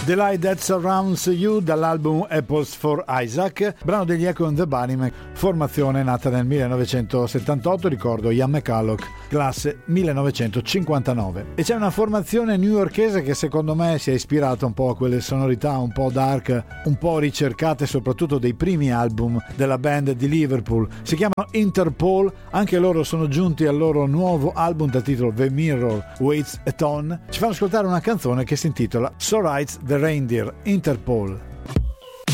The Light That Surrounds You dall'album Apples for Isaac, brano degli Echo and the Bunnymen, formazione nata nel 1978, ricordo Ian McCulloch, classe 1959. E c'è una formazione newyorkese che secondo me si è ispirata un po' a quelle sonorità un po' dark, un po' ricercate soprattutto dei primi album della band di Liverpool. Si chiamano Interpol, anche loro sono giunti al loro nuovo album dal titolo The Mirror Waits a Ton. Ci fanno ascoltare una canzone che si intitola So Rides the Reindeer, Interpol.